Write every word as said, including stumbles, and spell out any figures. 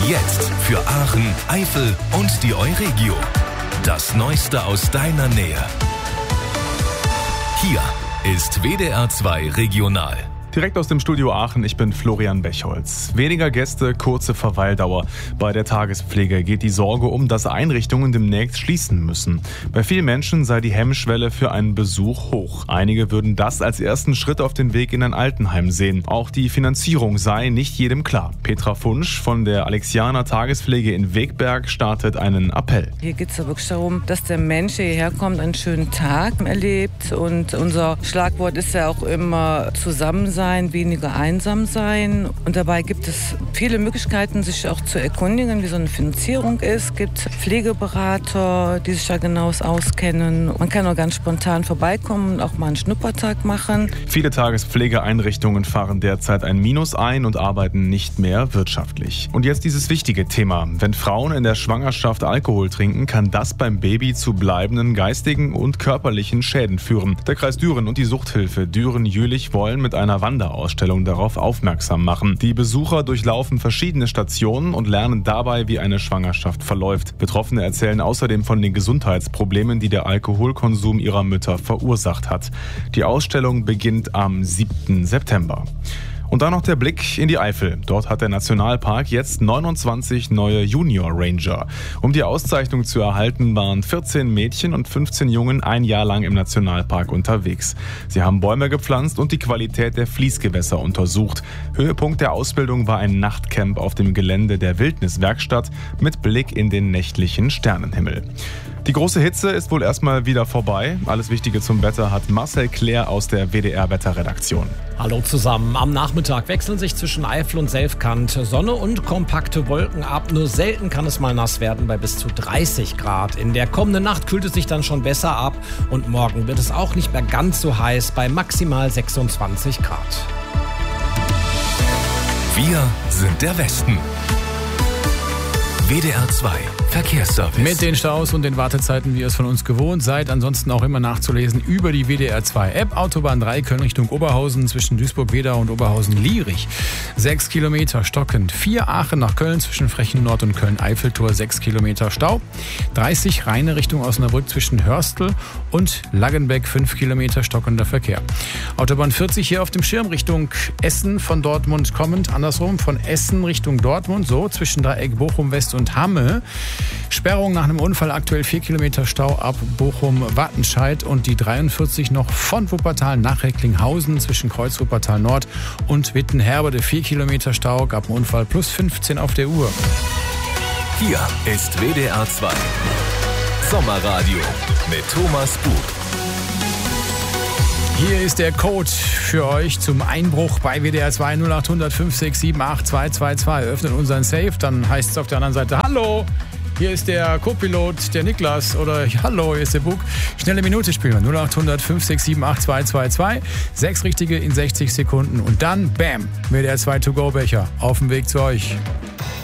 Jetzt für Aachen, Eifel und die Euregio. Das Neueste aus deiner Nähe. Hier ist W D R zwei Regional. Direkt aus dem Studio Aachen, ich bin Florian Bechholz. Weniger Gäste, kurze Verweildauer. Bei der Tagespflege geht die Sorge um, dass Einrichtungen demnächst schließen müssen. Bei vielen Menschen sei die Hemmschwelle für einen Besuch hoch. Einige würden das als ersten Schritt auf den Weg in ein Altenheim sehen. Auch die Finanzierung sei nicht jedem klar. Petra Funsch von der Alexianer Tagespflege in Wegberg startet einen Appell. Hier geht es ja wirklich darum, dass der Mensch hierher kommt, einen schönen Tag erlebt. Und unser Schlagwort ist ja auch immer zusammen sein. Sein, weniger einsam sein. Und dabei gibt es viele Möglichkeiten, sich auch zu erkundigen, wie so eine Finanzierung ist. Es gibt Pflegeberater, die sich da genau auskennen. Man kann auch ganz spontan vorbeikommen und auch mal einen Schnuppertag machen. Viele Tagespflegeeinrichtungen fahren derzeit ein Minus ein und arbeiten nicht mehr wirtschaftlich. Und jetzt dieses wichtige Thema. Wenn Frauen in der Schwangerschaft Alkohol trinken, kann das beim Baby zu bleibenden geistigen und körperlichen Schäden führen. Der Kreis Düren und die Suchthilfe Düren-Jülich wollen mit einer Wanderausstellung darauf aufmerksam machen. Die Besucher durchlaufen verschiedene Stationen und lernen dabei, wie eine Schwangerschaft verläuft. Betroffene erzählen außerdem von den Gesundheitsproblemen, die der Alkoholkonsum ihrer Mütter verursacht hat. Die Ausstellung beginnt am siebten September. Und dann noch der Blick in die Eifel. Dort hat der Nationalpark jetzt neunundzwanzig neue Junior Ranger. Um die Auszeichnung zu erhalten, waren vierzehn Mädchen und fünfzehn Jungen ein Jahr lang im Nationalpark unterwegs. Sie haben Bäume gepflanzt und die Qualität der Fließgewässer untersucht. Höhepunkt der Ausbildung war ein Nachtcamp auf dem Gelände der Wildniswerkstatt mit Blick in den nächtlichen Sternenhimmel. Die große Hitze ist wohl erstmal wieder vorbei. Alles Wichtige zum Wetter hat Marcel Klär aus der W D R-Wetterredaktion. Hallo zusammen. Am Nachmittag wechseln sich zwischen Eifel und Selfkant Sonne und kompakte Wolken ab. Nur selten kann es mal nass werden bei bis zu dreißig Grad. In der kommenden Nacht kühlt es sich dann schon besser ab. Und morgen wird es auch nicht mehr ganz so heiß bei maximal sechsundzwanzig Grad. Wir sind der Westen. W D R zwei Verkehrsservice. Mit den Staus und den Wartezeiten, wie ihr es von uns gewohnt seid. Ansonsten auch immer nachzulesen über die W D R zwei App. Autobahn drei Köln Richtung Oberhausen zwischen Duisburg-Wedau und Oberhausen-Lierig. Sechs Kilometer stockend. vier Aachen nach Köln zwischen Frechen Nord und Köln-Eiffeltor. Sechs Kilometer Stau. dreißig Rheine Richtung Osnabrück zwischen Hörstel und Laggenbeck. Fünf Kilometer stockender Verkehr. Autobahn vierzig hier auf dem Schirm Richtung Essen von Dortmund kommend. Andersrum von Essen Richtung Dortmund. So zwischen Dreieck Bochum West und Hamme. Sperrung nach einem Unfall, aktuell vier Kilometer Stau ab Bochum-Wattenscheid und die dreiundvierzig noch von Wuppertal nach Recklinghausen zwischen Kreuz Wuppertal Nord und Wittenherbede. vier Kilometer Stau, gab einen Unfall, plus fünfzehn auf der Uhr. Hier ist W D R zwei Sommerradio mit Thomas Buch. Hier ist der Code für euch zum Einbruch bei W D R zwei null acht hundert fünf sechs sieben acht zwei zwei zwei. Öffnet unseren Safe, dann heißt es auf der anderen Seite Hallo, hier ist der Co-Pilot, der Niklas oder Hallo, hier ist der Bug. Schnelle Minute spielen wir null acht hundert fünf sechs sieben acht zwei zwei zwei. Sechs richtige in sechzig Sekunden und dann Bam, W D R zwei To-Go-Becher auf dem Weg zu euch.